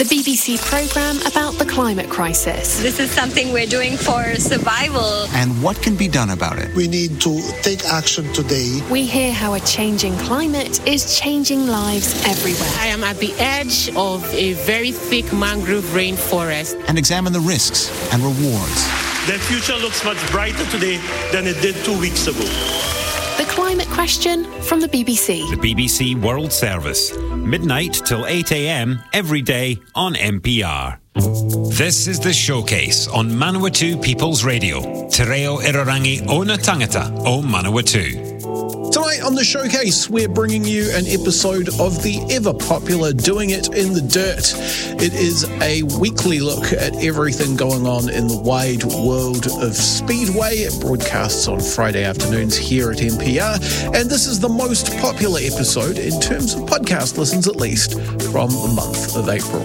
the BBC programme about the climate crisis. This is something we're doing for survival. And what can be done about it? We need to take action today. We hear how a changing climate is changing lives everywhere. I am at the edge of a very thick mangrove rainforest. And examine the risks and rewards. The future looks much brighter today than it did 2 weeks ago. The Climate Question from the BBC. The BBC World Service. Midnight till 8 a.m. every day on NPR. This is The Showcase on Manawatu People's Radio. Te reo irarangi o na tangata o Manawatu. Tonight on The Showcase, we're bringing you an episode of the ever-popular Doing It in the Dirt. It is a weekly look at everything going on in the wide world of Speedway. It broadcasts on Friday afternoons here at NPR, and this is the most popular episode in terms of podcast listens, at least, from the month of April.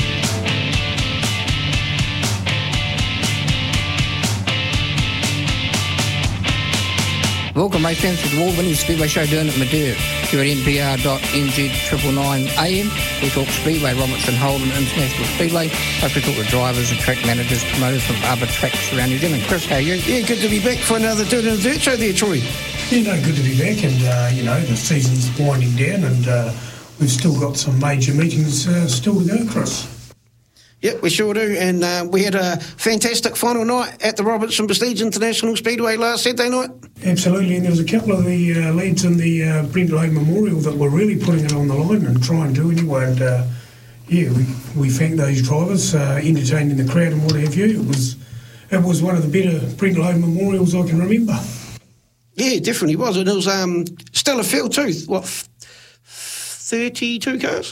Welcome, my friends, to the award-winning Speedway show Doing It in the Dirt here at NPR.NZ999 AM. We talk Speedway, Robertson, Holden, International Speedway. Plus we talk to drivers and track managers, promoters from other tracks around New Zealand. Chris, how are you? Yeah, good to be back for another Doing It in the Dirt show there, Troy. Yeah, no, good to be back, and, the season's winding down, and we've still got some major meetings still to go, Chris. Yep, we sure do, and we had a fantastic final night at the Robertson Prestige International Speedway last Saturday night. Absolutely, and there was a couple of the lads in the Brent Lowe Memorial that were really putting it on the line and trying to anyway, and we thank those drivers, entertaining the crowd and what have you. It was one of the better Brent Lowe Memorials I can remember. Yeah, it definitely was, and it was still a field too. What, 32 cars?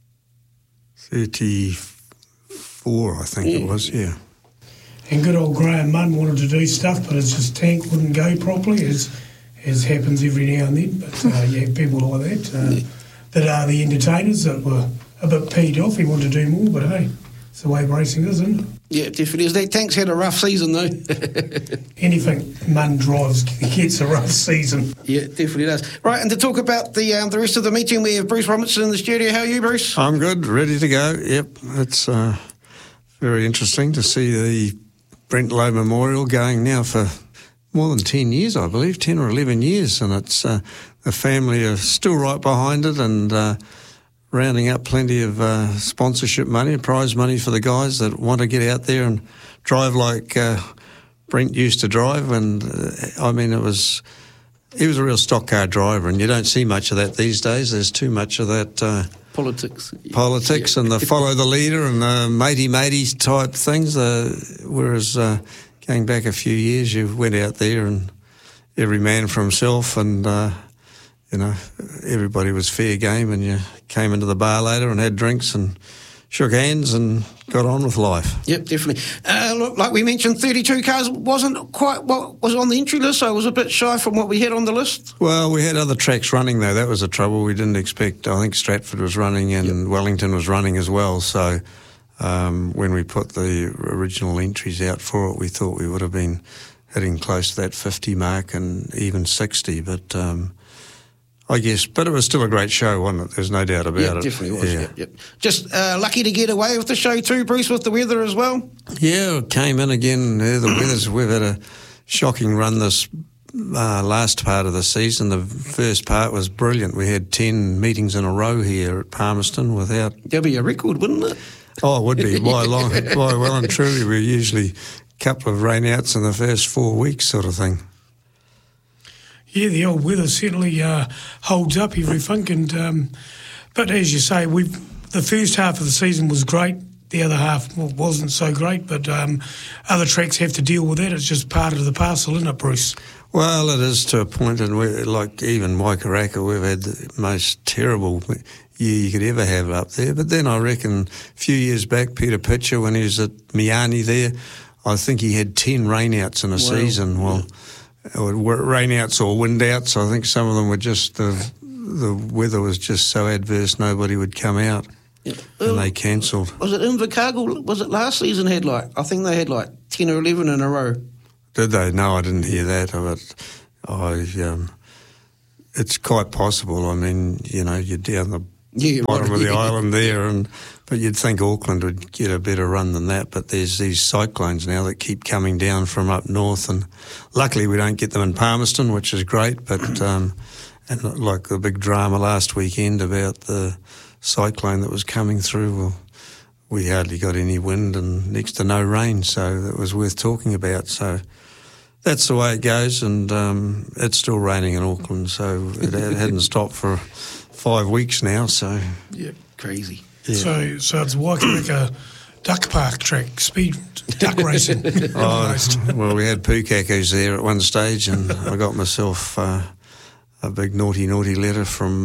34, I think it was, yeah. And good old Graham Munn wanted to do stuff, but his tank wouldn't go properly, as happens every now and then. But, people like that, that are the entertainers that were a bit peed off. He wanted to do more, but hey, it's the way racing is, isn't it? Yeah, it definitely is. That tank's had a rough season, though. Anything Munn drives gets a rough season. Yeah, it definitely does. Right, and to talk about the rest of the meeting, we have Bruce Robertson in the studio. How are you, Bruce? I'm good, ready to go. Yep, it's very interesting to see the Brent Lowe Memorial going now for more than 10 years, I believe, 10 or 11 years, and it's the family are still right behind it and rounding up plenty of sponsorship money, prize money for the guys that want to get out there and drive like Brent used to drive. And he was a real stock car driver, and you don't see much of that these days. There's too much of that politics and the follow the leader and the matey type things. Whereas going back a few years, you went out there and every man for himself, and everybody was fair game, and you came into the bar later and had drinks and shook hands and got on with life. Yep, definitely. Look, like we mentioned, 32 cars wasn't quite what was on the entry list, so it was a bit shy from what we had on the list. Well, we had other tracks running, though. That was the trouble. We didn't expect. I think Stratford was running and Wellington was running as well, so when we put the original entries out for it, we thought we would have been hitting close to that 50 mark and even 60, but I guess, but it was still a great show, wasn't it? There's no doubt about it. Yeah, definitely was. Yep. Just lucky to get away with the show too, Bruce, with the weather as well. Yeah, it came in again. We've had a shocking run this last part of the season. The first part was brilliant. We had 10 meetings in a row here at Palmerston without... That'd be a record, wouldn't it? Oh, it would be. By well and truly, we're usually a couple of rainouts in the first 4 weeks sort of thing. Yeah, the old weather certainly holds up everything, and but as you say, the first half of the season was great. The other half wasn't so great, but other tracks have to deal with that. It's just part of the parcel, isn't it, Bruce? Well, it is to a point, and like even Waikaraka, we've had the most terrible year you could ever have up there. But then I reckon a few years back, Peter Pitcher, when he was at Miani there, I think he had 10 rainouts in a season. Well, rainouts or windouts. I think some of them were just the weather was just so adverse, nobody would come out, and they cancelled. Was it Invercargill? Was it last season? I think they had 10 or 11 in a row. Did they? No, I didn't hear that. But it's quite possible. I mean, you're down the bottom of the island there, But you'd think Auckland would get a better run than that, but there's these cyclones now that keep coming down from up north, and luckily we don't get them in Palmerston, which is great, but and like the big drama last weekend about the cyclone that was coming through, well, we hardly got any wind and next to no rain, so that was worth talking about. So that's the way it goes, and it's still raining in Auckland, so it hadn't stopped for 5 weeks now, so... Yeah, crazy. Yeah. So it's Waikirika Duck Park track, speed duck racing. Well, we had pukakos there at one stage, and I got myself a big naughty letter from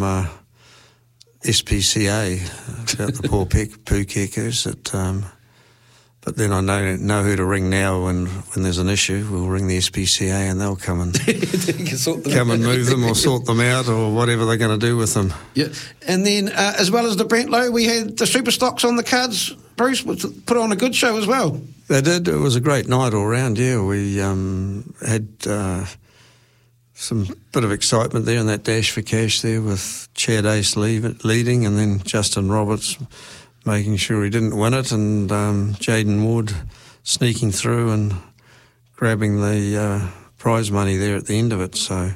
SPCA about the poor pukakos. But then I know who to ring now when there's an issue. We'll ring the SPCA and they'll come and move them or sort them out or whatever they're going to do with them. Yeah, and then as well as the Brentlow, we had the Super Stocks on the cards. Bruce put on a good show as well. They did. It was a great night all round. Yeah, we had some bit of excitement there in that Dash for Cash there with Chad Ace leading, and then Justin Roberts making sure he didn't win it, and Jaden Ward sneaking through and grabbing the prize money there at the end of it. So,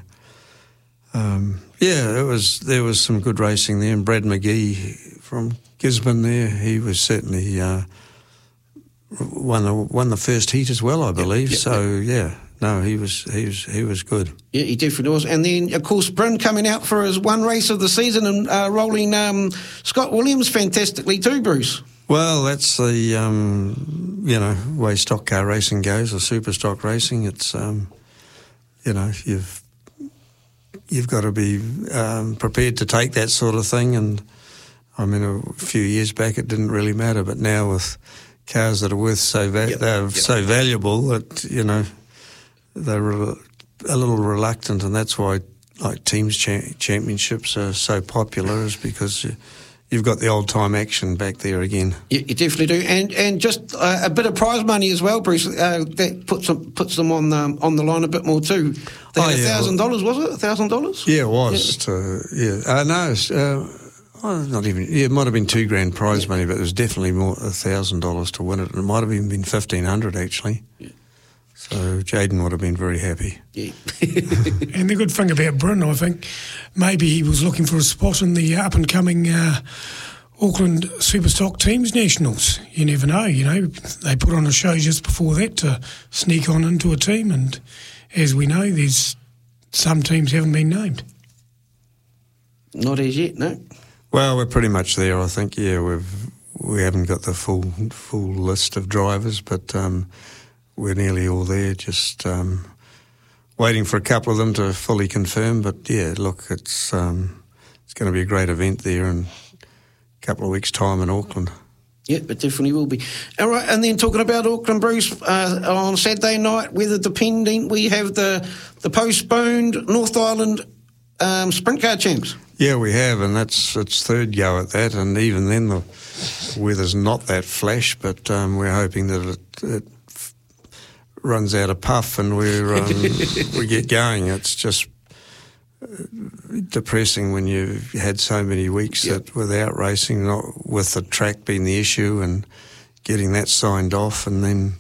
there was some good racing there, and Brad McGee from Gisborne there, he was certainly won the first heat as well, I believe. No, he was good. Yeah, he definitely was. And then, of course, Bryn coming out for his one race of the season and rolling Scott Williams fantastically too, Bruce. Well, that's the way stock car racing goes, or super stock racing. It's you've got to be prepared to take that sort of thing. And I mean, a few years back it didn't really matter, but now with cars that are worth so valuable that they're a little reluctant, and that's why like teams championships are so popular, is because you've got the old time action back there again. You definitely do, and just a bit of prize money as well, Bruce. That puts them on the line a bit more too. They had $1,000, was it? $1,000? Yeah, it was. Not even. Yeah, it might have been $2,000 prize money, but it was definitely more $1,000 to win it, and it might have even been $1,500 actually. Yeah. So Jaden would have been very happy. Yeah. And the good thing about Bryn, I think, maybe he was looking for a spot in the up-and-coming Auckland Superstock Teams Nationals. You never know, They put on a show just before that to sneak on into a team, and as we know, there's some teams haven't been named. Not as yet, no. Well, we're pretty much there, I think. Yeah, we haven't got the full list of drivers, but... we're nearly all there, just waiting for a couple of them to fully confirm. But yeah, look, it's going to be a great event there in a couple of weeks' time in Auckland. Yeah, it definitely will be. All right, and then talking about Auckland, Bruce, on Saturday night, weather depending, we have the postponed North Island Sprint Car Champs. Yeah, we have, and it's third go at that, and even then the weather's not that flash, but we're hoping that it runs out of puff and we get going. It's just depressing when you've had so many weeks without racing, not with the track being the issue, and getting that signed off, and then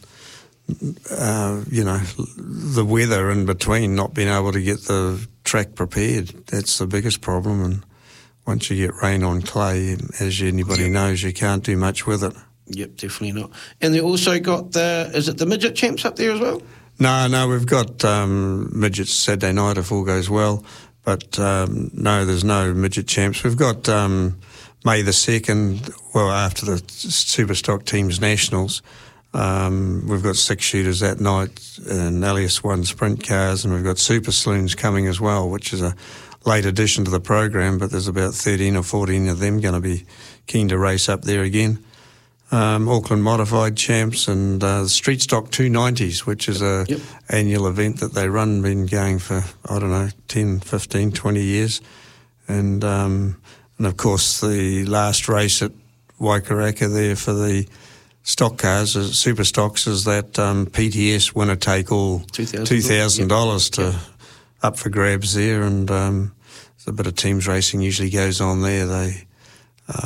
the weather in between, not being able to get the track prepared. That's the biggest problem. And once you get rain on clay, as anybody knows, you can't do much with it. Yep, definitely not. And they also got is it the midget champs up there as well? No, we've got midgets Saturday night if all goes well. But no, there's no midget champs. We've got May the 2nd, well, after the Superstock Teams Nationals. We've got 6 shooters that night and Alias 1 sprint cars, and we've got Super Saloons coming as well, which is a late addition to the program, but there's about 13 or 14 of them going to be keen to race up there again. Auckland Modified Champs and Street Stock 290s, which is a annual event that they run, been going for, 10, 15, 20 years. And of course the last race at Waikiraka there for the stock cars, Super Stocks, is that PTS winner take all $2,000 to up for grabs there, and there's a bit of teams racing usually goes on there. They